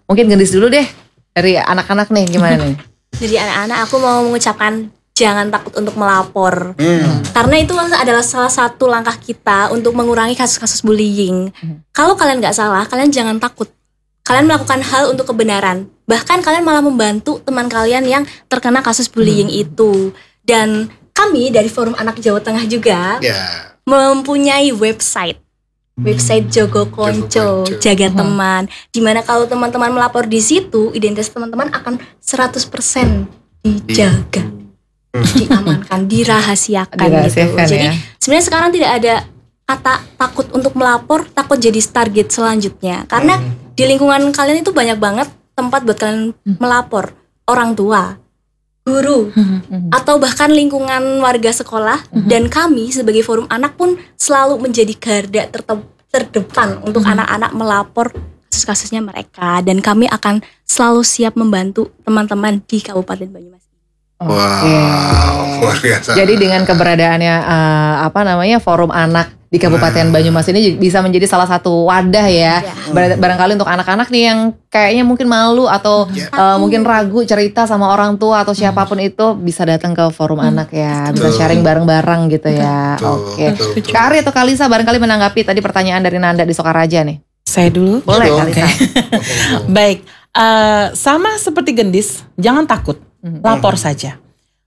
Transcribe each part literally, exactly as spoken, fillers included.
Mungkin Gendis dulu deh, dari anak-anak nih gimana nih? Dari anak-anak aku mau mengucapkan jangan takut untuk melapor. Hmm. Karena itu adalah salah satu langkah kita untuk mengurangi kasus-kasus bullying. Hmm. Kalau kalian gak salah, kalian jangan takut. Kalian melakukan hal untuk kebenaran. Bahkan kalian malah membantu teman kalian yang terkena kasus bullying hmm. itu. Dan kami dari Forum Anak Jawa Tengah juga Ya. mempunyai website. Website Jogo Konco, Konco. Jaga Teman. Dimana kalau teman-teman melapor di situ, identitas teman-teman akan seratus persen dijaga, diamankan, dirahasiakan, Dirahasiakan, gitu. Jadi ya. sebenarnya sekarang tidak ada kata takut untuk melapor, takut jadi target selanjutnya. Karena Hmm. di lingkungan kalian itu banyak banget tempat buat kalian melapor. Orang tua, guru, atau bahkan lingkungan warga sekolah. Dan kami sebagai Forum Anak pun selalu menjadi garda terte- terdepan untuk anak-anak melapor kasus-kasusnya mereka. Dan kami akan selalu siap membantu teman-teman di Kabupaten Banyumas. Wow, luar biasa. Jadi dengan keberadaannya uh, apa namanya Forum Anak di Kabupaten Banyumas ini bisa menjadi salah satu wadah ya. Ya. Bar- Barangkali untuk anak-anak nih yang kayaknya mungkin malu atau Ya. uh, mungkin ragu cerita sama orang tua atau siapapun itu bisa datang ke Forum Anak ya. Bisa Betul. sharing bareng-bareng gitu ya. Betul, Oke. betul, betul. Kak Ari atau Kalisa barangkali menanggapi tadi pertanyaan dari Nanda di Sokaraja nih. Saya dulu. Boleh Betul. Kalisa. Baik, eh, sama seperti Gendis, jangan takut, lapor saja.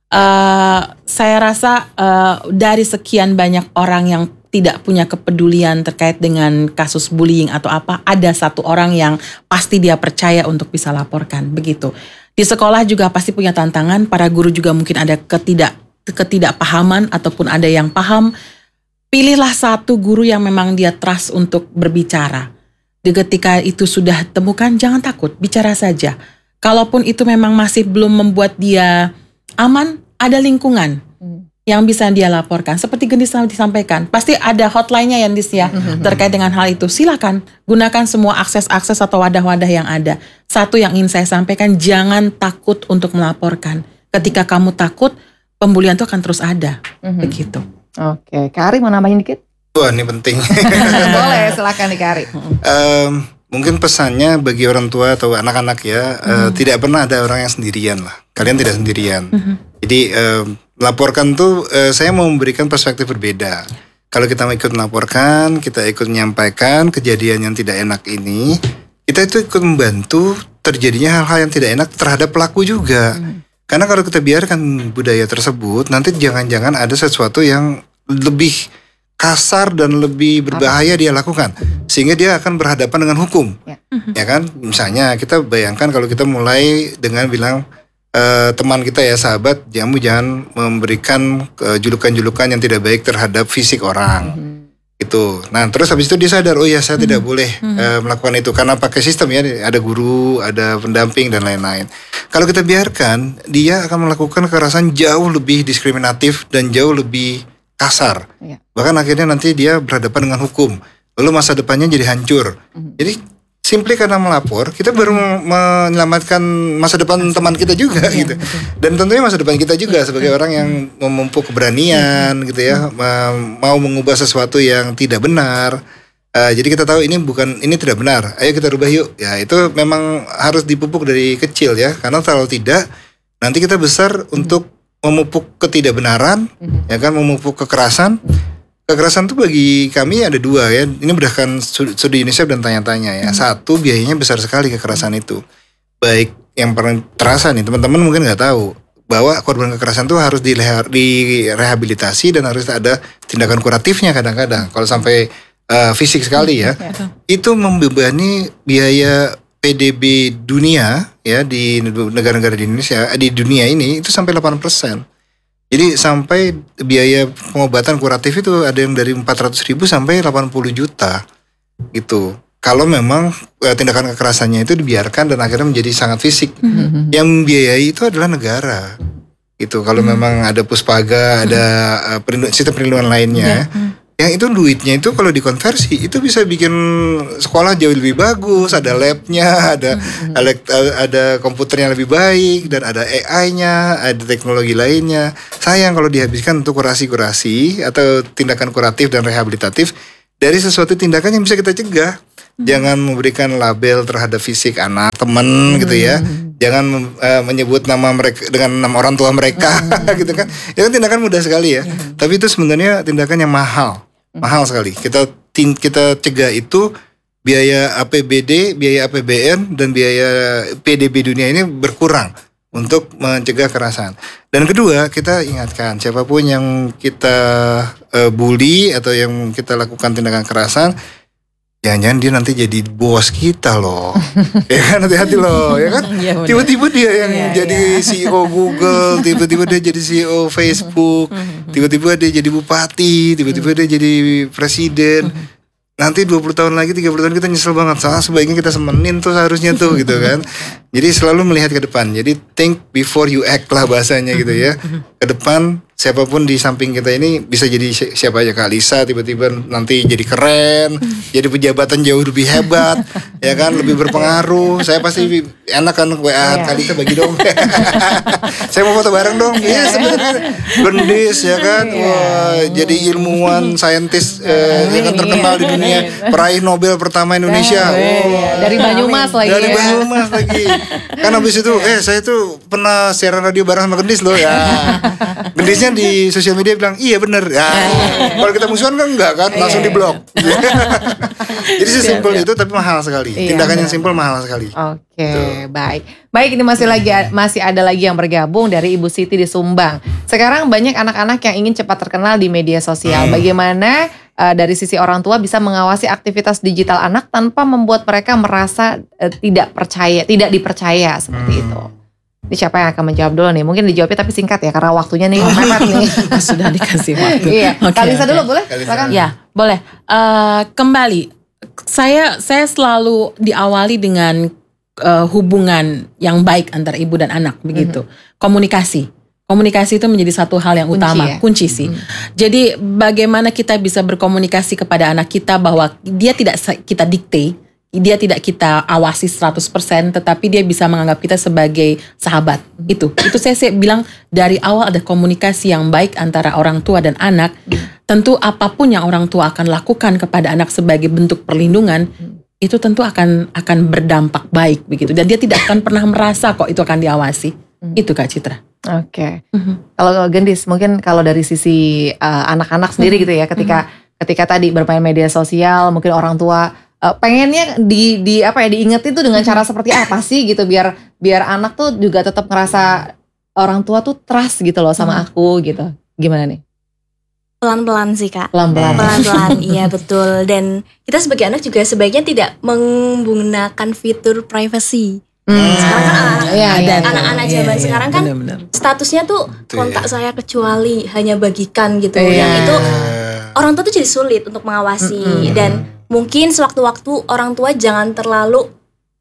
Eh, saya rasa eh, dari sekian banyak orang yang tidak punya kepedulian terkait dengan kasus bullying atau apa, ada satu orang yang pasti dia percaya untuk bisa laporkan, begitu. Di sekolah juga pasti punya tantangan, para guru juga mungkin ada ketidak ketidakpahaman ataupun ada yang paham. Pilihlah satu guru yang memang dia trust untuk berbicara. Di ketika itu sudah temukan, jangan takut, bicara saja. Kalaupun itu memang masih belum membuat dia aman, ada lingkungan yang bisa dia laporkan. Seperti Gendis disampaikan, pasti ada hotline-nya ya Gendis ya, terkait dengan hal itu. Silakan gunakan semua akses-akses atau wadah-wadah yang ada. Satu yang ingin saya sampaikan, jangan takut untuk melaporkan. Ketika kamu takut, pembulian itu akan terus ada. Begitu. Oke, Kak Ari mau nambahin dikit? Wah, ini penting. Boleh, silakan nih Kak Ari. Em, mungkin pesannya bagi orang tua atau anak-anak ya, eh, tidak pernah ada orang yang sendirian lah. Kalian tidak sendirian. Jadi em, laporkan tuh, eh, saya mau memberikan perspektif berbeda. Kalau kita mau ikut melaporkan, kita ikut menyampaikan kejadian yang tidak enak ini, kita itu ikut membantu terjadinya hal-hal yang tidak enak terhadap pelaku juga. Karena kalau kita biarkan budaya tersebut, nanti jangan-jangan ada sesuatu yang lebih kasar dan lebih berbahaya dia lakukan, sehingga dia akan berhadapan dengan hukum, Ya. ya kan? Misalnya kita bayangkan kalau kita mulai dengan bilang e, teman kita ya sahabat, kamu jangan memberikan e, julukan-julukan yang tidak baik terhadap fisik orang, itu. Nah terus habis itu dia sadar, oh ya saya tidak boleh e, melakukan itu karena pakai sistem ya, ada guru, ada pendamping dan lain-lain. Kalau kita biarkan, dia akan melakukan kekerasan jauh lebih diskriminatif dan jauh lebih kasar. Ya. Bahkan akhirnya nanti dia berhadapan dengan hukum. Lalu masa depannya jadi hancur. Jadi simply karena melapor, kita baru menyelamatkan masa depan teman kita juga gitu. Dan tentunya masa depan kita juga sebagai orang yang memupuk keberanian gitu ya, mau mengubah sesuatu yang tidak benar. Uh, jadi kita tahu ini bukan, ini tidak benar. Ayo kita rubah yuk. Ya itu memang harus dipupuk dari kecil ya. Karena kalau tidak, nanti kita besar untuk memupuk ketidakbenaran, ya kan, memupuk kekerasan. Kekerasan itu bagi kami ada dua ya. Ini berdasarkan studi UNICEF dan tanya-tanya ya. Satu, biayanya besar sekali kekerasan itu. Baik yang pernah terasa nih, teman-teman mungkin nggak tahu bahwa korban kekerasan itu harus direhabilitasi dan harus ada tindakan kuratifnya kadang-kadang. Kalau sampai Uh, fisik sekali ya, ya, itu membebani biaya P D B dunia ya di negara-negara di Indonesia, di dunia ini itu sampai delapan persen. Jadi sampai biaya pengobatan kuratif itu ada yang dari empat ratus ribu sampai delapan puluh juta gitu. Kalau memang uh, tindakan kekerasannya itu dibiarkan dan akhirnya menjadi sangat fisik, mm-hmm. yang membiayai itu adalah negara. Gitu. Kalau mm-hmm. memang ada puspaga, ada uh, perlindungan, sistem perlindungan lainnya. Yeah. Yang itu duitnya itu kalau dikonversi itu bisa bikin sekolah jauh lebih bagus, ada labnya, ada mm-hmm. elekt, ada komputer yang lebih baik dan ada A I-nya, ada teknologi lainnya. Sayang kalau dihabiskan untuk kurasi-kurasi atau tindakan kuratif dan rehabilitatif dari sesuatu tindakan yang bisa kita cegah. Jangan memberikan label terhadap fisik anak, teman gitu ya. Jangan uh, menyebut nama mereka dengan nama orang tua mereka gitu kan. Itu kan tindakan mudah sekali ya. Tapi itu sebenarnya tindakan yang mahal. Mahal sekali. Kita tin, kita cegah itu biaya A P B D, biaya A P B N dan biaya P D B dunia ini berkurang untuk mencegah kekerasan. Dan kedua, kita ingatkan siapapun yang kita uh, bully atau yang kita lakukan tindakan kekerasan, jangan-jangan dia nanti jadi bos kita loh. Ya kan, hati-hati loh, ya kan? Ya, tiba-tiba dia yang ya, jadi ya. C E O Google, tiba-tiba dia jadi C E O Facebook, tiba-tiba dia jadi bupati, tiba-tiba dia jadi presiden. Nanti dua puluh tahun lagi, tiga puluh tahun kita nyesel banget. Salah, sebaiknya kita semenin tuh seharusnya tuh gitu kan. Jadi selalu melihat ke depan. Jadi think before you act lah bahasanya gitu ya. Ke depan siapapun di samping kita ini bisa jadi siapa aja. Kak Lisa tiba-tiba nanti jadi keren, jadi pejabatan jauh lebih hebat, ya kan, lebih berpengaruh. Saya pasti enak kan W A Kak Lisa bagi dong. Saya mau foto bareng dong. Iya sebenarnya Gendis ya kan. Wah, jadi ilmuwan, saintis eh, ya kan terkenal di dunia, peraih Nobel pertama Indonesia. Oh, dari Banyumas lagi. Dari ya. Banyumas lagi. Kan habis itu eh saya tuh pernah siaran radio bareng sama Gendis loh ya. Gendisnya di sosial media bilang iya bener ya. Kalau kita musuhan kan enggak kan, langsung di blok. Jadi sesimpel itu tapi mahal sekali. Iya, Tindakan yang benar. simpel mahal sekali. Oke, baik. Baik, ini masih lagi masih ada lagi yang bergabung dari Ibu Siti di Sumbang. Sekarang banyak anak-anak yang ingin cepat terkenal di media sosial. Hmm. Bagaimana uh, dari sisi orang tua bisa mengawasi aktivitas digital anak tanpa membuat mereka merasa uh, tidak percaya, tidak dipercaya seperti Hmm. itu. Ini siapa yang akan menjawab dulu nih? Mungkin dijawabnya tapi singkat ya karena waktunya nih mepet nih. Sudah dikasih waktu. Iya, Oke, Kak Lisa oke. dulu boleh? Kak Lisa. Silakan. Ya, boleh. Eh, kembali, saya saya selalu diawali dengan eh, hubungan yang baik antara ibu dan anak, begitu. Komunikasi, komunikasi itu menjadi satu hal yang Kunci utama, ya? kunci sih. Jadi bagaimana kita bisa berkomunikasi kepada anak kita bahwa dia tidak se- kita dikte, dia tidak kita awasi seratus persen, tetapi dia bisa menganggap kita sebagai sahabat. Itu, itu saya, saya bilang dari awal ada komunikasi yang baik antara orang tua dan anak. Tentu apapun yang orang tua akan lakukan kepada anak sebagai bentuk perlindungan, itu tentu akan akan berdampak baik begitu. Dan dia tidak akan pernah merasa kok itu akan diawasi. Itu Kak Citra. Oke. Kalau Gendis, mungkin kalau dari sisi uh, anak-anak sendiri gitu ya, ketika ketika tadi bermain media sosial, mungkin orang tua uh, pengennya di di apa ya diingetin tuh dengan cara seperti apa sih gitu biar biar anak tuh juga tetap ngerasa orang tua tuh trust gitu loh sama aku gitu. Gimana nih? Pelan-pelan sih Kak. Pelan-pelan. Pelan-pelan, iya betul. Dan kita sebagai anak juga sebaiknya tidak menggunakan fitur privacy. Hmm. Sekarang kan anak-anak, Iya, iya, iya. anak-anak Iya, zaman iya, sekarang kan benar-benar. statusnya tuh Betul, kontak ya. saya kecuali hanya bagikan gitu. Iya. Yang itu Eh, orang tua tuh jadi sulit untuk mengawasi. Mm-mm. Dan mungkin sewaktu-waktu orang tua jangan terlalu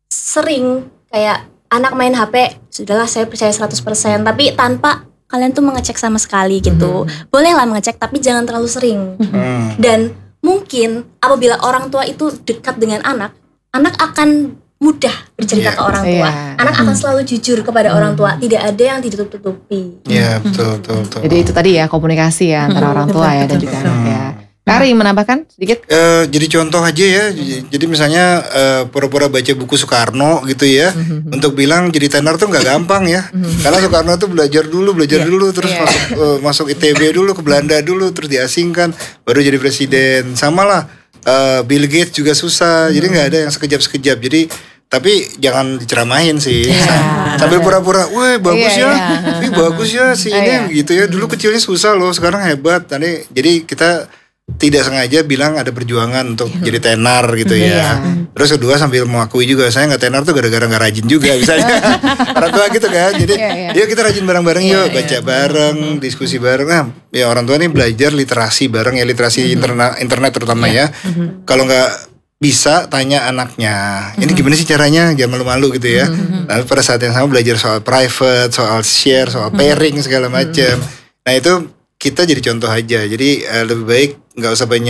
sering kayak anak main H P, sudahlah saya percaya seratus persen, tapi tanpa kalian tuh mengecek sama sekali gitu. Bolehlah mengecek tapi jangan terlalu sering. hmm. Dan mungkin apabila orang tua itu dekat dengan anak, anak akan mudah bercerita Iya. ke orang tua. Iya. Anak akan selalu jujur kepada orang tua, tidak ada yang ditutup-tutupi. Iya betul betul betul. Jadi itu tadi ya komunikasi ya antara orang tua ya dan juga anak ya. Kari menambahkan sedikit? Eh, jadi contoh aja ya. J- Jadi misalnya eh, pura-pura baca buku Soekarno gitu ya, untuk bilang jadi tenar tuh nggak gampang ya. Karena Soekarno tuh belajar dulu, belajar dulu, terus Iya. masuk eh, masuk I T B dulu ke Belanda dulu, terus diasingkan, baru jadi presiden. Sama lah eh, Bill Gates juga susah. Jadi nggak ada yang sekejap-sekejap. Jadi tapi jangan diceramahin sih. Sam- Sambil pura-pura, wah bagus Iya, ya, iya. Ih, bagus ya si Iya. ini gitu ya. Dulu kecilnya susah loh, sekarang hebat. Tadi jadi kita tidak sengaja bilang ada perjuangan untuk jadi tenar gitu ya. Iya. Terus kedua sambil mengakui juga saya nggak tenar tuh gara-gara nggak rajin juga misalnya. Orang tua gitu kan. Jadi Iya, iya. yuk kita rajin bareng-bareng Iya, yuk, iya. baca bareng, diskusi bareng. Nah, ya orang tua nih belajar literasi bareng ya, literasi internet internet terutama ya. Kalau nggak bisa tanya anaknya, ini gimana sih caranya, jangan malu-malu gitu ya. Lalu pada saat yang sama belajar soal private, soal share, soal pairing segala macam. Nah itu kita jadi contoh aja. Jadi uh, lebih baik nggak usah banyak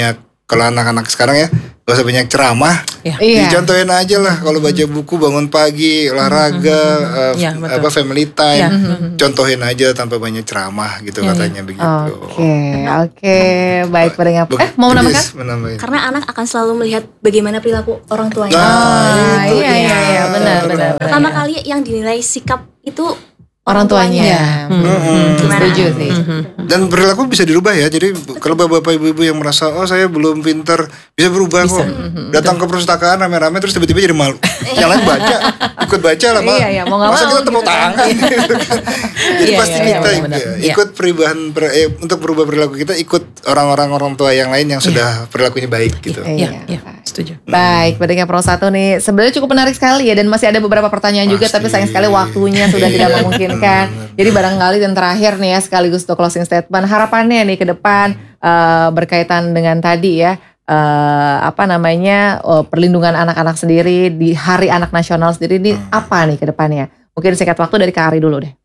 kalau anak-anak sekarang ya gak usah banyak ceramah, Ya. Iya. dicontohin aja lah. Kalau baca buku bangun pagi, olahraga, uh, Ya, betul. apa family time, Ya. contohin aja tanpa banyak ceramah gitu Ya, katanya begitu. Oke, oke, baik pendengar. Beg- Eh, mau menambahkan? Gendis menambahin. Karena anak akan selalu melihat bagaimana perilaku orang tuanya. Nah, Ah, itu iya dia. iya iya, benar benar. benar. Pertama kali yang dinilai sikap itu Orang tuanya. Mm-mm. Gimana? Setuju sih. Dan perilaku bisa dirubah ya. Jadi kalau bapak ibu-ibu yang merasa oh saya belum pinter, bisa berubah kok. Datang ke perpustakaan rame-rame terus tiba-tiba jadi malu. Yang lain baca, ikut baca lah. Iya, iya, mau nggak Masa mau kita tepuk gitu kan. tangan gitu kan. Jadi Iya, pasti iya, kita iya, juga benar-benar. Iya. ikut perubahan per- eh, untuk berubah perilaku kita ikut orang-orang orang tua yang lain yang sudah perilakunya baik gitu. Iya. Ya, ya, setuju. Baik, pendengar Pro satu nih sebenarnya cukup menarik sekali ya dan masih ada beberapa pertanyaan juga Pasti. tapi sayang sekali waktunya sudah Iya, tidak memungkinkan. benar. Jadi barangkali dan terakhir nih ya sekaligus untuk closing statement harapannya nih ke depan eh, berkaitan dengan tadi ya eh, apa namanya oh, perlindungan anak-anak sendiri di Hari Anak Nasional sendiri ini apa nih ke depannya? Mungkin singkat waktu dari Kak Ari dulu deh.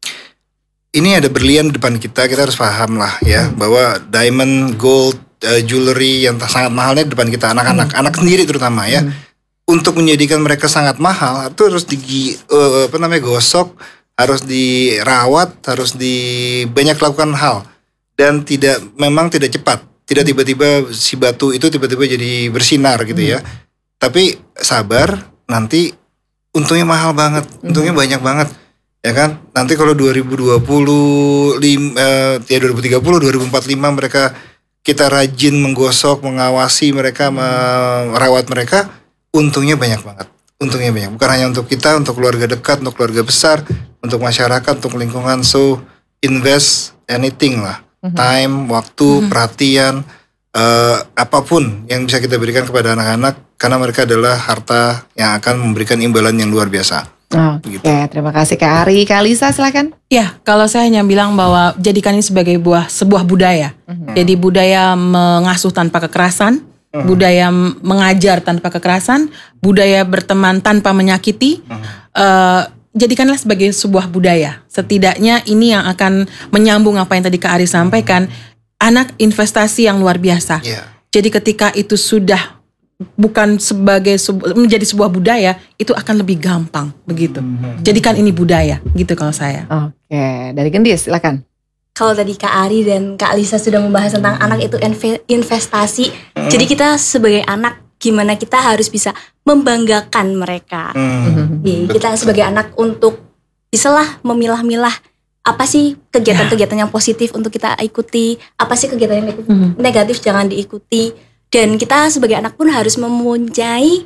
Ini ada berlian di depan kita, kita harus paham lah ya bahwa diamond, gold, uh, jewelry yang sangat mahalnya di depan kita anak-anak, anak sendiri terutama ya. Untuk menjadikan mereka sangat mahal itu harus di uh, apa namanya gosok, harus dirawat, harus di banyak lakukan hal dan tidak memang tidak cepat, tidak tiba-tiba si batu itu tiba-tiba jadi bersinar gitu ya. Tapi sabar, nanti untungnya mahal banget, untungnya banyak banget. Ya kan, nanti kalau dua ribu dua puluh lima, eh, ya dua ribu tiga puluh, dua ribu empat puluh lima mereka kita rajin menggosok, mengawasi mereka, merawat mereka, untungnya banyak banget. Untungnya banyak, bukan hanya untuk kita, untuk keluarga dekat, untuk keluarga besar, untuk masyarakat, untuk lingkungan. So invest anything lah, time, waktu, perhatian, eh, apapun yang bisa kita berikan kepada anak-anak, karena mereka adalah harta yang akan memberikan imbalan yang luar biasa. Oke, Begitu. terima kasih Kak Ari. Kak Lisa silakan. Ya, kalau saya hanya bilang bahwa jadikan ini sebagai buah sebuah budaya. Jadi budaya mengasuh tanpa kekerasan, budaya mengajar tanpa kekerasan, budaya berteman tanpa menyakiti. Eh, jadikanlah sebagai sebuah budaya. Setidaknya ini yang akan menyambung apa yang tadi Kak Ari sampaikan. Anak investasi yang luar biasa. Iya. Jadi ketika itu sudah bukan sebagai sebu- menjadi sebuah budaya, itu akan lebih gampang begitu. Jadikan ini budaya, gitu kalau saya. Oke, dari Gendis silakan. Kalau tadi Kak Ari dan Kak Lisa sudah membahas tentang anak itu inve- investasi. Jadi kita sebagai anak gimana kita harus bisa membanggakan mereka. Hmm. Jadi kita sebagai anak untuk bisalah memilah-milah apa sih kegiatan-kegiatan yang positif untuk kita ikuti, apa sih kegiatan yang negatif jangan diikuti. Dan kita sebagai anak pun harus mempunyai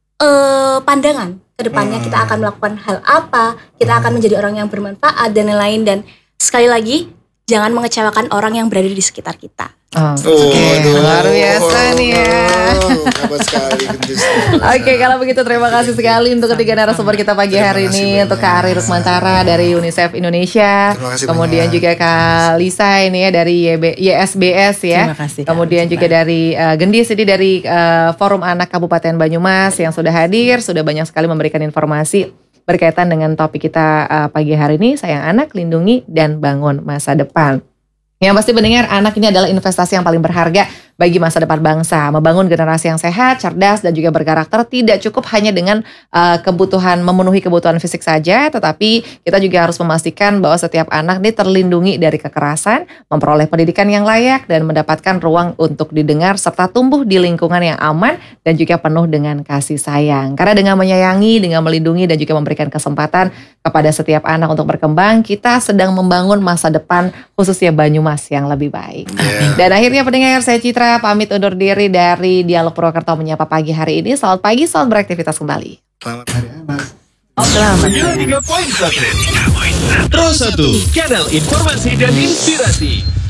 uh, pandangan ke depannya kita akan melakukan hal apa, kita akan menjadi orang yang bermanfaat dan lain-lain. Dan sekali lagi jangan mengecewakan orang yang berada di sekitar kita. Oh, Oh, oke, aduh. luar biasa nih ya. Oh, hebat sekali Gendis. Oke, kalau begitu terima kasy sekali untuk ketiga narasumber kita pagi Terima hari kasih ini. banyak. Untuk Kak Ari Rukmantara dari UNICEF Indonesia. Terima kasih Kemudian banyak. juga Kak Lisa ini ya dari Y B Y S B S ya. Terima kasih, Kak. Kemudian juga dari uh, Gendis ini dari uh, Forum Anak Kabupaten Banyumas yang sudah hadir, sudah banyak sekali memberikan informasi berkaitan dengan topik kita uh, pagi hari ini, sayang anak, lindungi dan bangun masa depan. Yang pasti pendengar, anak ini adalah investasi yang paling berharga bagi masa depan bangsa. Membangun generasi yang sehat, cerdas, dan juga berkarakter tidak cukup hanya dengan uh, kebutuhan, memenuhi kebutuhan fisik saja, tetapi kita juga harus memastikan bahwa setiap anak ini terlindungi dari kekerasan, memperoleh pendidikan yang layak, dan mendapatkan ruang untuk didengar, serta tumbuh di lingkungan yang aman dan juga penuh dengan kasih sayang. Karena dengan menyayangi, dengan melindungi, dan juga memberikan kesempatan kepada setiap anak untuk berkembang, kita sedang membangun masa depan khususnya Banyumas yang lebih baik. Yeah. Dan akhirnya pendengar, saya Citra pamit undur diri dari Dialog Purwokerto menyapa pagi hari ini. Selamat pagi, selamat beraktivitas kembali. Selamat hari anak. Selamat. sembilan puluh tiga koma satu Pro satu, channel informasi dan inspirasi.